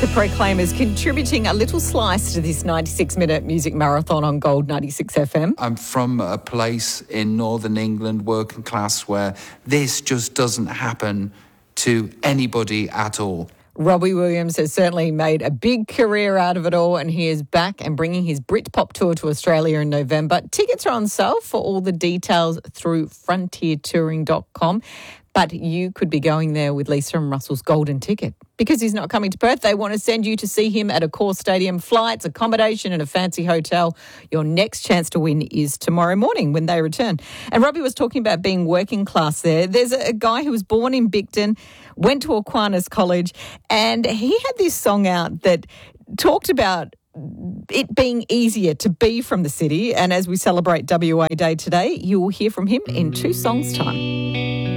The Proclaimers contributing a little slice to this 96-minute music marathon on Gold 96 FM. I'm from a place in northern England, working class, where this just doesn't happen to anybody at all. Robbie Williams has certainly made a big career out of it all, and he is back and bringing his Britpop tour to Australia in November. Tickets are on sale. For all the details through frontiertouring.com. But you could be going there with Lisa and Russell's golden ticket. Because he's not coming to Perth, they want to send you to see him at Accor Stadium. Flights, accommodation and a fancy hotel. Your next chance to win is tomorrow morning when they return. And Robbie was talking about being working class there. There's a guy who was born in Bicton, went to Aquinas College, and he had this song out that talked about it being easier to be from the city. And as we celebrate WA Day today, you will hear from him in 2 songs' time.